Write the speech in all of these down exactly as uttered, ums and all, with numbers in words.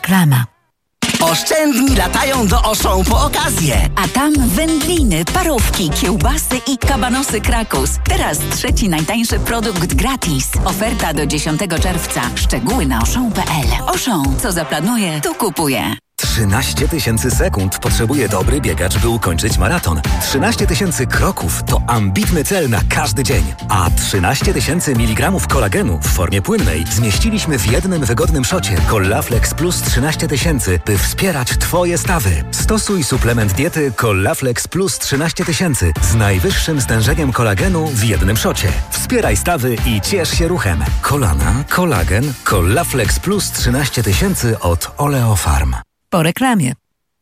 Reklama. Oszczędni latają do Auchan po okazję. A tam wędliny, parówki, kiełbasy i kabanosy Krakus. Teraz trzeci najtańszy produkt gratis. Oferta do dziesiątego czerwca. Szczegóły na auchan kropka p l. Auchan. Co zaplanuje, to kupuje. trzynaście tysięcy sekund potrzebuje dobry biegacz, by ukończyć maraton. trzynaście tysięcy kroków to ambitny cel na każdy dzień. A trzynaście tysięcy miligramów kolagenu w formie płynnej zmieściliśmy w jednym wygodnym szocie. Collaflex Plus trzynaście tysięcy, by wspierać Twoje stawy. Stosuj suplement diety Collaflex Plus trzynaście tysięcy z najwyższym stężeniem kolagenu w jednym szocie. Wspieraj stawy i ciesz się ruchem. Kolana, kolagen, Collaflex Plus trzynaście tysięcy od Oleofarm. Po reklamie.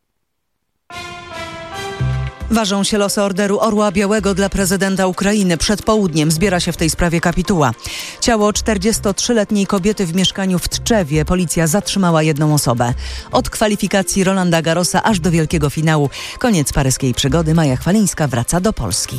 Ważą się losy orderu Orła Białego dla prezydenta Ukrainy. Przed południem zbiera się w tej sprawie kapituła. Ciało czterdziestotrzyletniej kobiety w mieszkaniu w Tczewie. Policja zatrzymała jedną osobę. Od kwalifikacji Rolanda Garrosa aż do wielkiego finału. Koniec paryskiej przygody. Maja Chwalińska wraca do Polski.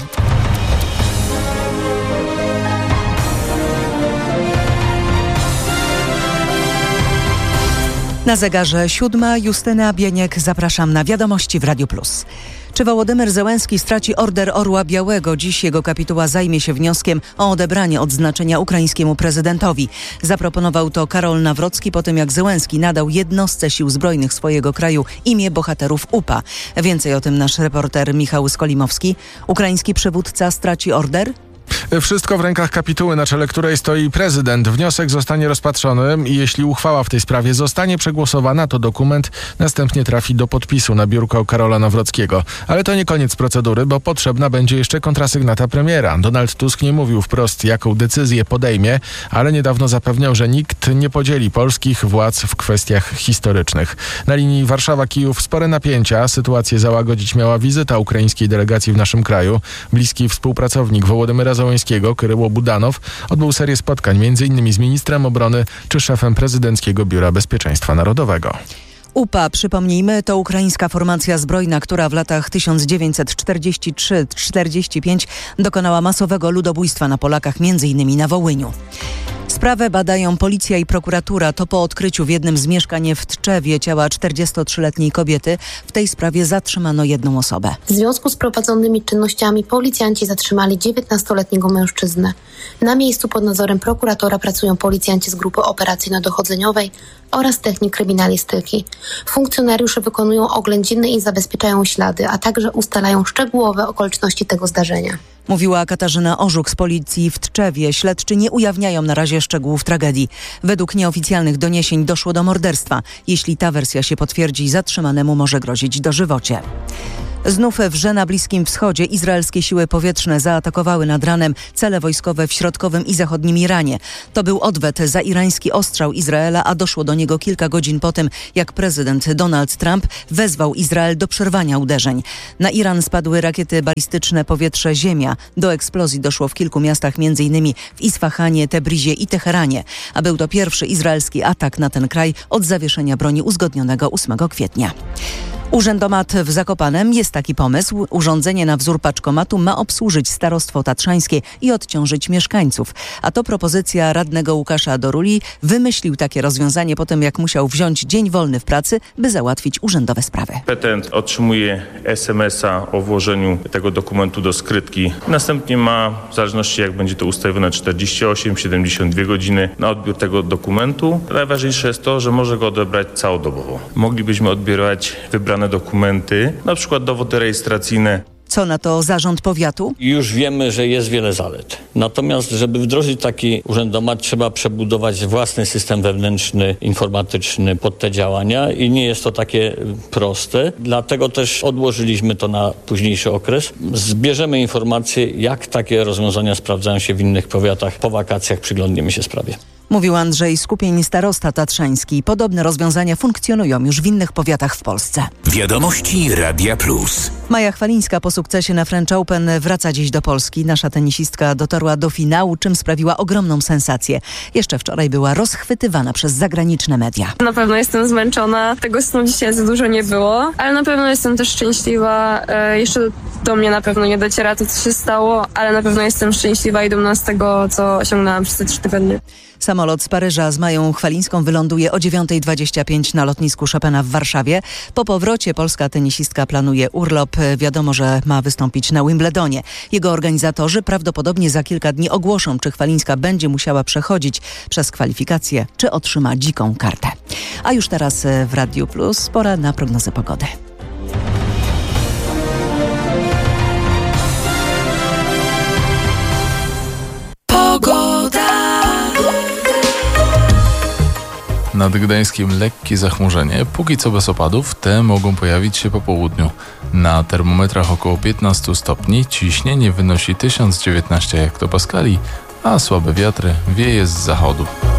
Na zegarze siódma. Justyna Bieniek. Zapraszam na Wiadomości w Radiu Plus. Czy Wołodymyr Zełenski straci order Orła Białego? Dziś jego kapituła zajmie się wnioskiem o odebranie odznaczenia ukraińskiemu prezydentowi. Zaproponował to Karol Nawrocki po tym, jak Zełenski nadał jednostce sił zbrojnych swojego kraju imię bohaterów U P A. Więcej o tym nasz reporter Michał Skolimowski. Ukraiński przywódca straci order? Wszystko w rękach kapituły, na czele której stoi prezydent. Wniosek zostanie rozpatrzony i jeśli uchwała w tej sprawie zostanie przegłosowana, to dokument następnie trafi do podpisu na biurko Karola Nawrockiego. Ale to nie koniec procedury, bo potrzebna będzie jeszcze kontrasygnata premiera. Donald Tusk nie mówił wprost, jaką decyzję podejmie, ale niedawno zapewniał, że nikt nie podzieli polskich władz w kwestiach historycznych. Na linii Warszawa-Kijów spore napięcia. Sytuację załagodzić miała wizyta ukraińskiej delegacji w naszym kraju. Bliski współpracownik Wołodymyra Zełenskiego, Kyryło Budanow, odbył serię spotkań między innymi z ministrem obrony czy szefem prezydenckiego Biura Bezpieczeństwa Narodowego. U P A, przypomnijmy, to ukraińska formacja zbrojna, która w latach tysiąc dziewięćset czterdziestym trzecim do czterdziestego piątego dokonała masowego ludobójstwa na Polakach, między innymi na Wołyniu. Sprawę badają policja i prokuratura. To po odkryciu w jednym z mieszkań w Tczewie ciała czterdziestotrzyletniej kobiety. W tej sprawie zatrzymano jedną osobę. W związku z prowadzonymi czynnościami policjanci zatrzymali dziewiętnastoletniego mężczyznę. Na miejscu pod nadzorem prokuratora pracują policjanci z grupy operacyjno-dochodzeniowej oraz technik kryminalistyki. Funkcjonariusze wykonują oględziny i zabezpieczają ślady, a także ustalają szczegółowe okoliczności tego zdarzenia. Mówiła Katarzyna Orzuk z policji w Tczewie. Śledczy nie ujawniają na razie szczegółów tragedii. Według nieoficjalnych doniesień doszło do morderstwa. Jeśli ta wersja się potwierdzi, zatrzymanemu może grozić dożywocie. Znów wrze na Bliskim Wschodzie izraelskie siły powietrzne zaatakowały nad ranem cele wojskowe w środkowym i zachodnim Iranie. To był odwet za irański ostrzał Izraela, a doszło do niego kilka godzin po tym, jak prezydent Donald Trump wezwał Izrael do przerwania uderzeń. Na Iran spadły rakiety balistyczne powietrze-ziemia. Do eksplozji doszło w kilku miastach, m.in. w Isfahanie, Tebrizie i Teheranie. A był to pierwszy izraelski atak na ten kraj od zawieszenia broni uzgodnionego ósmego kwietnia. Urzędomat w Zakopanem. Jest taki pomysł. Urządzenie na wzór paczkomatu ma obsłużyć starostwo tatrzańskie i odciążyć mieszkańców. A to propozycja radnego Łukasza Doruli. Wymyślił takie rozwiązanie po tym, jak musiał wziąć dzień wolny w pracy, by załatwić urzędowe sprawy. Petent otrzymuje es em es a o włożeniu tego dokumentu do skrytki. Następnie ma, w zależności jak będzie to ustawione, czterdzieści osiem do siedemdziesięciu dwóch godzin na odbiór tego dokumentu. Najważniejsze jest to, że może go odebrać całodobowo. Moglibyśmy odbierać wybrane dokumenty, na przykład dowody rejestracyjne. Co na to zarząd powiatu? Już wiemy, że jest wiele zalet. Natomiast, żeby wdrożyć taki urzędomat, trzeba przebudować własny system wewnętrzny, informatyczny pod te działania i nie jest to takie proste. Dlatego też odłożyliśmy to na późniejszy okres. Zbierzemy informacje, jak takie rozwiązania sprawdzają się w innych powiatach. Po wakacjach przyglądniemy się sprawie. Mówił Andrzej Skupień, starosta tatrzański. Podobne rozwiązania funkcjonują już w innych powiatach w Polsce. Wiadomości Radia Plus. Maja Chwalińska po sukcesie na French Open wraca dziś do Polski. Nasza tenisistka dotarła do finału, czym sprawiła ogromną sensację. Jeszcze wczoraj była rozchwytywana przez zagraniczne media. Na pewno jestem zmęczona, tego snu dzisiaj za dużo nie było, ale na pewno jestem też szczęśliwa. E, jeszcze do mnie na pewno nie dociera to, co się stało, ale na pewno jestem szczęśliwa i dumna z tego, co osiągnęłam przez te trzy tygodnie. Samolot z Paryża z Mają Chwalińską wyląduje o dziewiąta dwadzieścia pięć na lotnisku Chopina w Warszawie. Po powrocie polska tenisistka planuje urlop. Wiadomo, że ma wystąpić na Wimbledonie. Jego organizatorzy prawdopodobnie za kilka dni ogłoszą, czy Chwalińska będzie musiała przechodzić przez kwalifikacje, czy otrzyma dziką kartę. A już teraz w Radiu Plus pora na prognozę pogody. Nad Gdańskiem lekkie zachmurzenie, póki co bez opadów, te mogą pojawić się po południu. Na termometrach około piętnaście stopni, ciśnienie wynosi tysiąc dziewiętnaście hektopaskali, a słabe wiatry wieje z zachodu.